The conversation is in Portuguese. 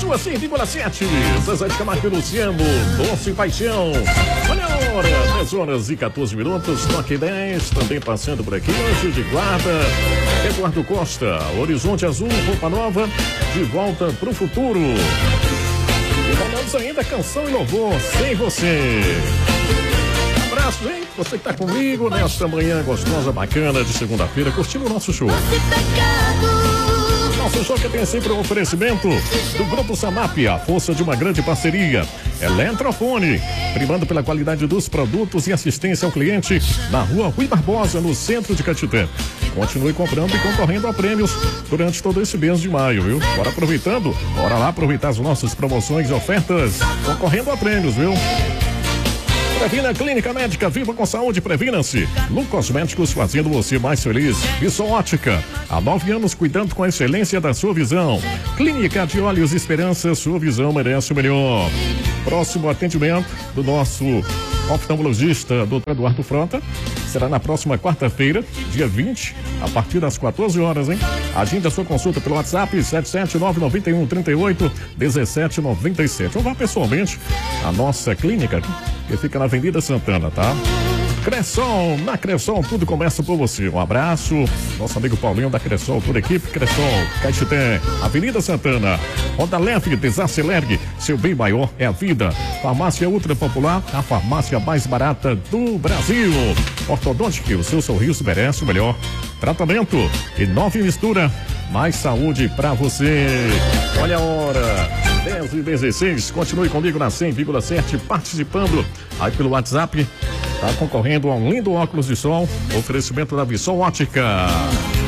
Continua 100,7. Zezé de Camargo e Luciano, Doce Paixão. Olha a hora, 10 horas e 14 minutos, toque 10, também passando por aqui, Anjo de Guarda, Eduardo Costa, Horizonte Azul, Roupa Nova, de volta pro futuro. E falamos ainda Canção e Louvor, Sem Você. Abraço, hein? Você que tá comigo nesta manhã gostosa, bacana de segunda-feira, curtindo o nosso show. Nosso show que tem sempre um oferecimento do Grupo Samap, a força de uma grande parceria. Eletrofone, primando pela qualidade dos produtos e assistência ao cliente na rua Rui Barbosa, no centro de Caetité. Continue comprando e concorrendo a prêmios durante todo esse mês de maio, viu? Bora lá aproveitar as nossas promoções e ofertas, concorrendo a prêmios, viu? Previna Clínica Médica, viva com saúde, previna-se. Lu Cosméticos, fazendo você mais feliz. Visão Ótica, há 9 anos cuidando com a excelência da sua visão. Clínica de Olhos Esperança, sua visão merece o melhor. Próximo atendimento do nosso oftalmologista, Dr. Eduardo Frota, será na próxima quarta-feira, dia 20, a partir das 14 horas, hein? Agende a sua consulta pelo WhatsApp 77991381797. Ou vá pessoalmente à nossa clínica, que fica na Avenida Santana, tá? Cressol, na Cressol tudo começa por você. Um abraço, nosso amigo Paulinho da Cressol, toda a equipe Cressol, Caetité, Avenida Santana. Roda leve, desacelere, seu bem maior é a vida. Farmácia Ultra Popular, a farmácia mais barata do Brasil. Ortodôntica, o seu sorriso merece o melhor tratamento. E Nove Mistura, mais saúde pra você. Olha a hora, 10h16, continue comigo na 100,7, participando aí pelo WhatsApp. Tá concorrendo a um lindo óculos de sol, oferecimento da Visão Ótica.